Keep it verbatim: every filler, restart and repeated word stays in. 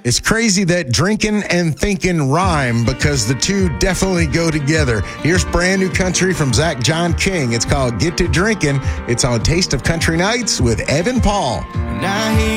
It's crazy that drinking and thinking rhyme because the two definitely go together. Here's brand new country from Zach John King. It's called Get to Drinking. It's on Taste of Country Nights with Evan Paul. Now he